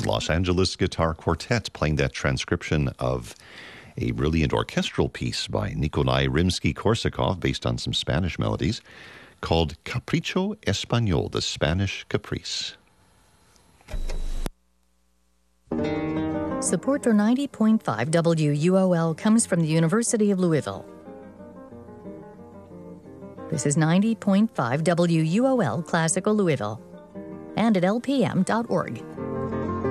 Los Angeles Guitar Quartet playing that transcription of a brilliant orchestral piece by Nikolai Rimsky-Korsakov based on some Spanish melodies called Capricho Español, the Spanish Caprice. Support for 90.5 WUOL comes from the University of Louisville. This is 90.5 WUOL Classical Louisville and at lpm.org.